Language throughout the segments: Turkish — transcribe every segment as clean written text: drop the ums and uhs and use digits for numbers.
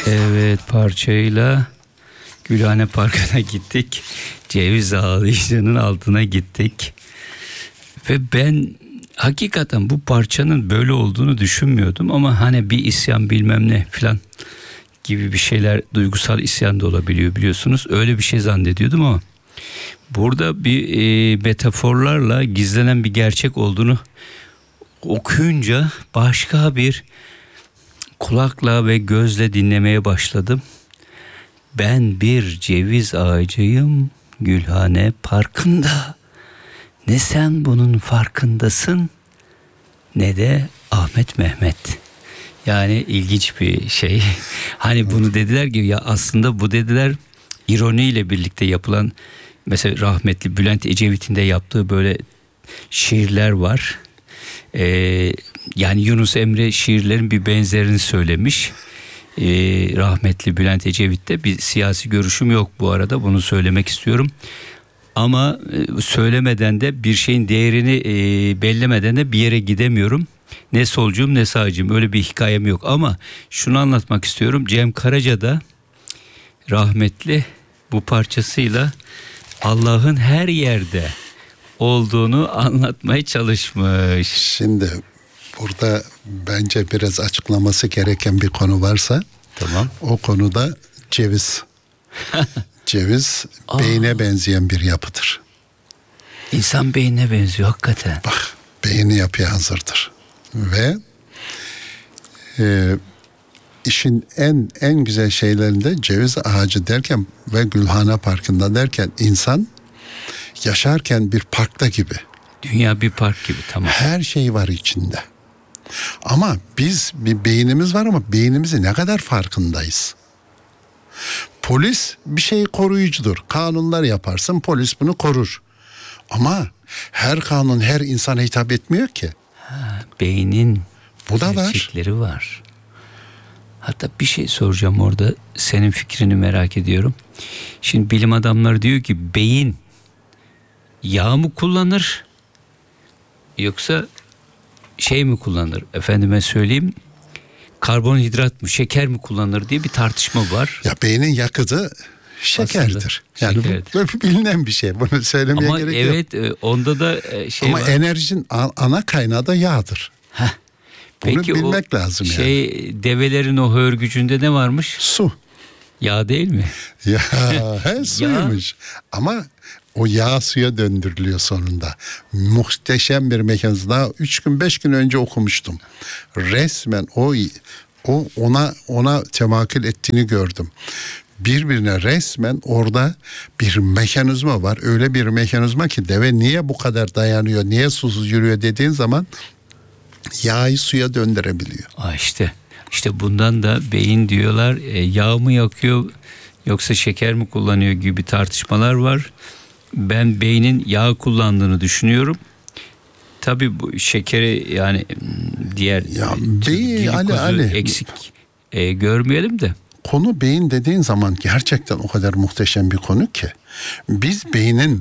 Evet, parçayla Gülhane Parkı'na gittik. Ceviz ağacının altına gittik. Ve ben hakikaten bu parçanın böyle olduğunu düşünmüyordum. Ama hani bir isyan bilmem ne falan gibi bir şeyler, duygusal isyan da olabiliyor biliyorsunuz. Öyle bir şey zannediyordum ama burada bir metaforlarla gizlenen bir gerçek olduğunu okuyunca başka bir kulakla ve gözle dinlemeye başladım. Ben bir ceviz ağacıyım Gülhane Parkı'nda. Ne sen bunun farkındasın ne de Ahmet Mehmet. Yani ilginç bir şey. Hani bunu dediler ki ya aslında bu dediler ironiyle birlikte yapılan, mesela rahmetli Bülent Ecevit'in de yaptığı böyle şiirler var. Yani Yunus Emre şiirlerin bir benzerini söylemiş. Rahmetli Bülent Ecevit'te bir siyasi görüşüm yok bu arada, bunu söylemek istiyorum. Ama söylemeden de bir şeyin değerini bellemeden de bir yere gidemiyorum. Ne solcuyum ne sağcıyım, öyle bir hikayem yok. Ama şunu anlatmak istiyorum. Cem Karaca da rahmetli bu parçasıyla Allah'ın her yerde olduğunu anlatmaya çalışmış. Şimdi burada bence biraz açıklaması gereken bir konu varsa, Tamam. o konuda ceviz. Ceviz beyne benzeyen bir yapıdır. İnsan beynine benziyor hakikaten. Bak, beyni yapıya hazırdır. Ve işin en güzel şeylerinde ceviz ağacı derken ve Gülhane Parkı'nda derken insan yaşarken bir parkta gibi. Dünya bir park gibi, tamam. Her şey var içinde. Ama biz bir beynimiz var ama beynimizi ne kadar farkındayız? Polis bir şey koruyucudur. Kanunlar yaparsın, polis bunu korur. Ama her kanun her insana hitap etmiyor ki. Beynin Bu da gerçekleri var. Hatta bir şey soracağım orada. Senin fikrini merak ediyorum. Şimdi bilim adamları diyor ki beyin yağ mı kullanır yoksa şey mi kullanır? Efendime söyleyeyim, karbonhidrat mı, şeker mi kullanır diye bir tartışma var. Ya beynin yakıtı şekerdir. Yani şekerdir. bu bilinen bir şey. Bunu söylemeye Ama gerek evet, yok. onda da şey Ama var. enerjinin ana kaynağı da yağdır. Bunu Peki bilmek lazım yani. Develerin o hörgücünde ne varmış? Su. Yağ değil mi? Ya he, suymuş. Ama o yağ suya döndürülüyor sonunda. Muhteşem bir mekanizma. Daha 3 gün 5 gün önce okumuştum. Resmen o ona temakül ettiğini gördüm. Birbirine resmen orada bir mekanizma var. Öyle bir mekanizma ki deve niye bu kadar dayanıyor, niye susuz yürüyor dediğin zaman yağı suya döndürebiliyor. İşte bundan da beyin diyorlar yağ mı yakıyor yoksa şeker mi kullanıyor gibi tartışmalar var. Ben beynin yağ kullandığını düşünüyorum. Tabii bu şekeri yani diğer glikozu eksik görmeyelim de. Konu beyin dediğin zaman gerçekten o kadar muhteşem bir konu ki. Biz beynin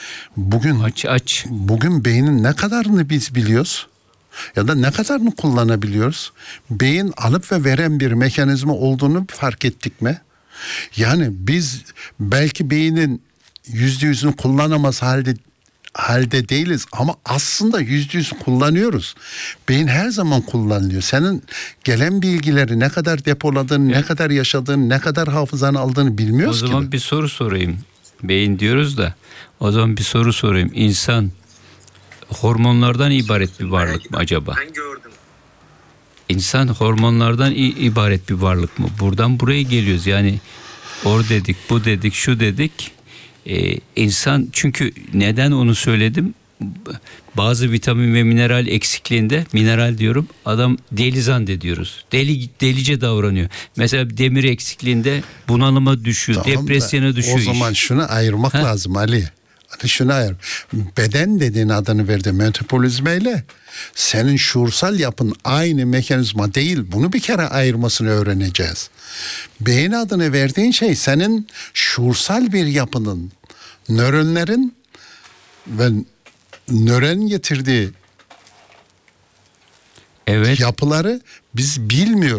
bugün beynin ne kadarını biz biliyoruz? Ya da ne kadarını kullanabiliyoruz? Beyin alıp ve veren bir mekanizma olduğunu fark ettik mi? Yani biz belki beynin %100'ünü kullanamaz halde değiliz ama aslında %100 kullanıyoruz. Beyin her zaman kullanılıyor. Senin gelen bilgileri ne kadar depoladığını, ne kadar yaşadığını, ne kadar hafızanı aldığını bilmiyoruz ki. O zaman bir soru sorayım. Beyin diyoruz da o zaman bir soru sorayım. İnsan hormonlardan ibaret bir varlık mı acaba? Ben gördüm. İnsan hormonlardan ibaret bir varlık mı? Buradan buraya geliyoruz. Yani dedik, bu dedik, şu dedik. İnsan, çünkü neden onu söyledim? Bazı vitamin ve mineral eksikliğinde, mineral diyorum, adam deli zannediyoruz. Delice davranıyor. Mesela demir eksikliğinde bunalıma düşüyor, depresyona düşüyor. O zaman şunu ayırmak lazım Ali. Hani şunu ayır. Beden dediğin adını verdi metabolizmayla. Senin şuursal yapın aynı mekanizma değil. Bunu bir kere ayırmasını öğreneceğiz. Beyin adını verdiğin şey senin şuursal bir yapının, nöronların ve nöron getirdiği yapıları biz bilmiyoruz.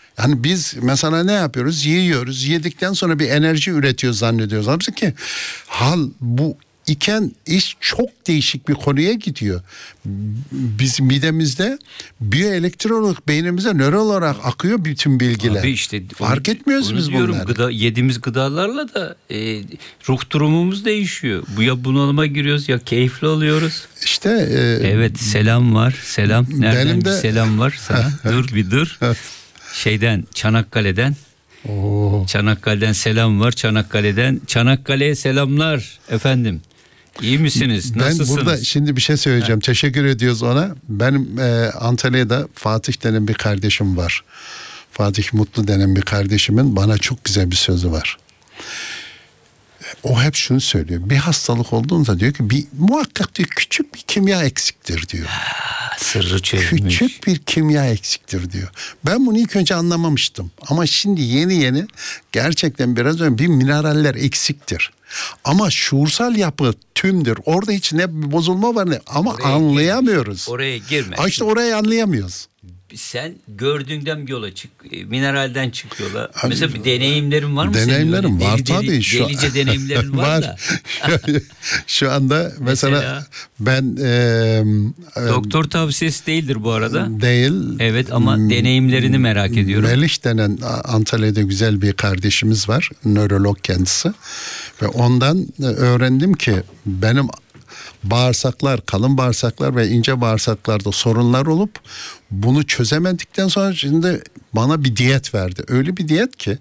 Yani biz mesela ne yapıyoruz? Yiyoruz. Yedikten sonra bir enerji üretiyor zannediyoruz. Halbuki bu iken iş çok değişik bir konuya gidiyor. Biz midemizde biyoelektrik olarak beynimize nöral olarak akıyor bütün bilgiler. Abi işte fark etmiyoruz biz diyorum, bunları. yediğimiz gıdalarla da ruh durumumuz değişiyor. Bu ya bunalıma giriyoruz ya keyifli oluyoruz. İşte Evet, selam var. Selam. Nereden benim bir de selam var sana? dur. Şeyden, Çanakkale'den. Çanakkale'den selam var. Çanakkale'ye selamlar efendim. İyi misiniz? Ben Nasılsınız? burada şimdi bir şey söyleyeceğim. Teşekkür ediyoruz ona. Benim Antalya'da Fatih denen bir kardeşim var. Fatih Mutlu denen bir kardeşimin bana çok güzel bir sözü var. O hep şunu söylüyor. Bir hastalık olduğunda diyor ki muhakkak diyor küçük bir kimya eksiktir diyor. Sırrı çözmüş. Küçük bir kimya eksiktir diyor. Ben bunu ilk önce anlamamıştım. Ama şimdi yeni gerçekten biraz önce bir mineraller eksiktir. Ama şuursal yapı tümdür. Orada hiç ne bir bozulma var ne ama Oraya anlayamıyoruz. Oraya girme. İşte orayı anlayamıyoruz. Sen gördüğünden yola çık. Mineralden çık yola. Mesela bir deneyimlerin var mı senin? Deneyimlerim Öyle var tabii. Delice deneyimlerin var da. Şu anda mesela ben Doktor tavsiyesi değildir bu arada. değil. Evet ama deneyimlerini merak ediyorum. Meliş denen Antalya'da güzel bir kardeşimiz var. Nörolog kendisi. Ve ondan öğrendim ki benim bağırsaklar, kalın bağırsaklar ve ince bağırsaklarda sorunlar olup bunu çözemedikten sonra şimdi bana bir diyet verdi. Öyle bir diyet ki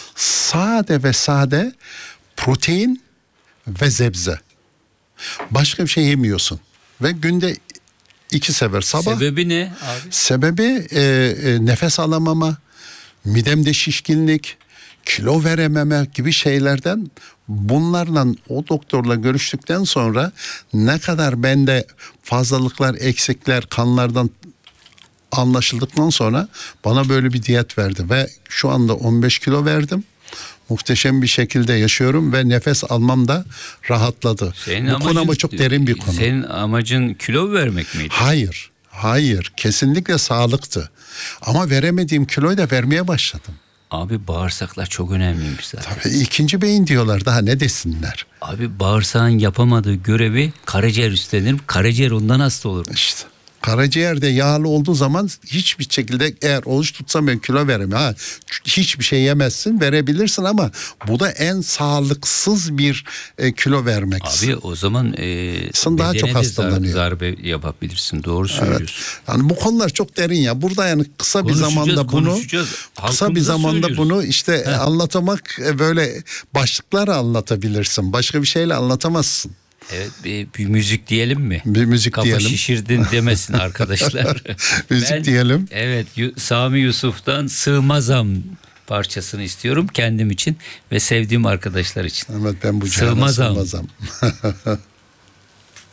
sade protein ve sebze. Başka bir şey yemiyorsun. Ve günde 2 sefer sabah. Sebebi ne abi? Sebebi nefes alamama, midemde şişkinlik, kilo verememe gibi şeylerden. Bunlarla o doktorla görüştükten sonra ne kadar bende fazlalıklar, eksikler kanlardan anlaşıldıktan sonra bana böyle bir diyet verdi ve şu anda 15 kilo verdim. Muhteşem bir şekilde yaşıyorum ve nefes almam da rahatladı. Bu konu ama çok derin bir konu. Senin amacın kilo vermek miydi? Hayır. Kesinlikle sağlıktı. Ama veremediğim kiloyu da vermeye başladım. Abi bağırsaklar çok önemliymiş zaten. Tabii ikinci beyin diyorlar, daha ne desinler. Abi bağırsağın yapamadığı görevi karaciğer üstlenir. Karaciğer ondan hasta olur. İşte karaciğerde yağlı olduğu zaman hiçbir şekilde eğer oruç tutsam ben kilo veremem. Hiçbir şey yemezsin, verebilirsin ama bu da en sağlıksız bir kilo vermek. Abi o zaman daha çok hastalanıyor. Darbe yapabilirsin. Doğru söylüyorsun. Evet. Yani bu konular çok derin ya. Burada yani kısa bir zamanda bunu işte anlatmak böyle başlıklarla anlatabilirsin. Başka bir şeyle anlatamazsın. Evet, bir müzik diyelim mi? Bir müzik Kafa diyelim. şişirdin demesin arkadaşlar. Müzik diyelim. Evet, Sami Yusuf'tan Sığmazam parçasını istiyorum kendim için ve sevdiğim arkadaşlar için. Evet, ben bu cihana sığmazam.